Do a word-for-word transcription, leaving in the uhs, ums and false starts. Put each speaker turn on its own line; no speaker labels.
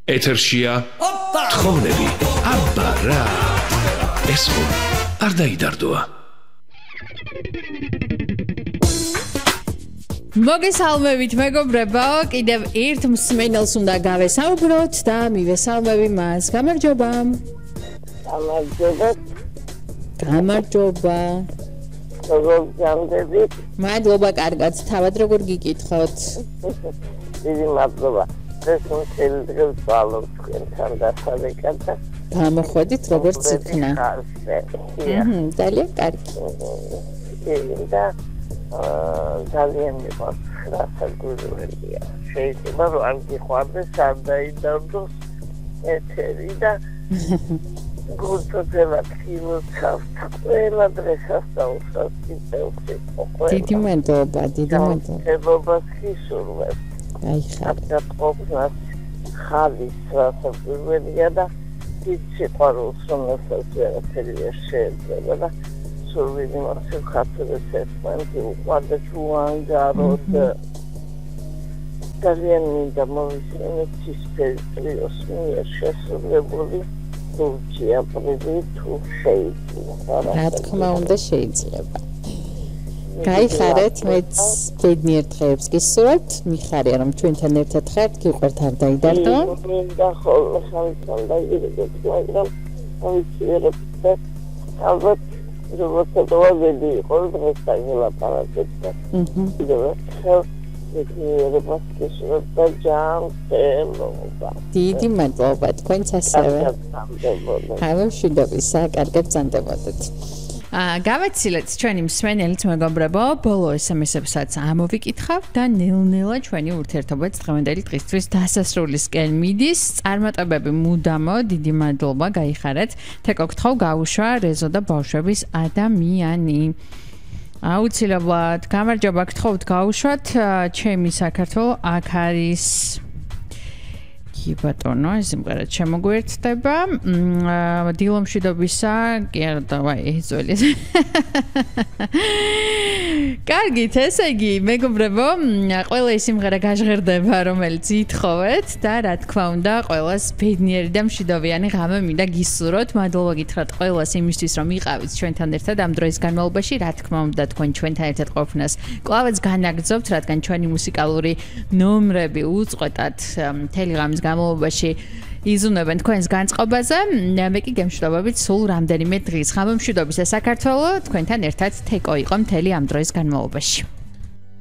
ეთერშია თხოვნები აბა რა ეს ხო არ დაიდარდოა
მოგესალმებით მეგობრებო, კიდევ ერთ მსმენელს უნდა გავესაუბროთ და მივესალმები მას. გამარჯობა.
გამარჯობა.
გამარჯობა.
როგორ გამდებით?
მადლობა, კარგად. თავად როგორ გიკითხოთ?
დიდი მადლობა. ეს მთელი დღე ვწვალობ თქვენთან დასალეკად და
გამოხვედით როგორც იქნა. აჰა, ძალიან კარგი.
და ძალიან მიყვარს რასაკვირველია. შეიძლება რომ არ გიყვარდეს, არ დაიდარდოს ეთერი და გულწრფელად ხილოცავს ყველა დღესასწაულსაც იწევს.
დიდი მადლობა, დიდი მადლობა.
მადლობას გისურვებ.
აი ხარ.
აპროპოს ხალის რასაკვირველია და ის სიყვარულს რომელსაც ვერაფერი ვერ შეიძლება და სურვილი მაქვს ხათერეს ერთმანეთი უყვარდა ჯუანგაროდ ძალიან მინდა მოვისმინოთ ცისფერი ტრიოს მიერ შესრულებული ლუჩი აპრილი თუ შეიძლება
რა თქმა უნდა შეიძლება გაიხარეთ მეც ბედნიერ დღეებს გისურვებთ მიხარია რომ ჩვენთან ერთად ხართ გიყვართ არ დაიდარდო
მინდა ხოლმე ხალხთან დაიგებთ მაგრამ ვიციერებთ ალბათ როგორც დავაძები იყო დღეს დაგელაპარაკეთ. აჰა. და ჯანმრთელობა.
დიდი მადლობა თქვენც ასევე. გამომშვიდობისა, კარგად ბრძანდებოდეთ. აა გავაცილეთ ჩვენი მსმენელით მეგობრებო, ბოლო ესემესებსაც ამოვიკითხავ და ნელ-ნელა ჩვენი ურთიერთობაც დღევანდელი დღისთვის დასასრულისკენ მიდის. წარმატებები მუდამო, დიდი მადლობა, გაიხარეთ. თეკო გთხოვ გაუშვა რეზო და ბავშვების ადამიანი. აუცილებლად გამარჯობა გთხოვთ გაუშვათ, ჩემი საქართველო აქ არის კი ბატონო, ეს იმღერად შემოგვერთდება. დილომშვიდობისა, კი არა დავაი, ეწველი. კარგით, ესე იგი, მეგობრებო, ყველა ის იმღერა გაჟღერდება, რომელიც ითხოვეთ და რა თქმა უნდა, ყველას ბედნიერი და მშვიდობიანი ღამე მინდა გისურვოთ. მადლობა გითხრათ ყველას იმისთვის, რომ იყავით ჩვენთან ერთად ამ დროის განმავლობაში. რა თქმა უნდა, თქვენ ჩვენთან ერთად ყოფნას კვლავაც განაგრძობთ, რადგან ჩვენი მუსიკალური ნომრები უწყვეტად მთელი ღამის განმავლობაში იზრუნებენ თქვენს განწყობაზე. მე კი გემშვიდობებით სულ რამდენიმე დღის. ღამემშვიდობისა საქართველო, თქვენთან ერთად თეკო იყო მთელი ამ დროის განმავლობაში.